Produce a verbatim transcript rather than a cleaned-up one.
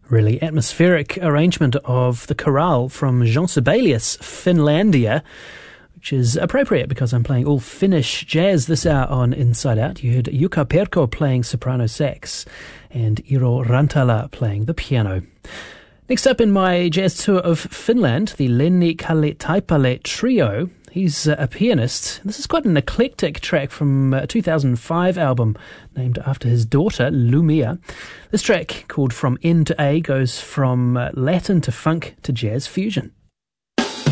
Really atmospheric arrangement of the chorale from Jean Sibelius, Finlandia, which is appropriate because I'm playing all Finnish jazz this hour on Inside Out. You heard Jukka Perko playing soprano sax and Iro Rantala playing the piano. Next up in my jazz tour of Finland, the Lenni Kalle Taipale Trio. He's a pianist. This is quite an eclectic track from a two thousand five album named after his daughter, Lumia. This track, called From N to A, goes from Latin to funk to jazz fusion.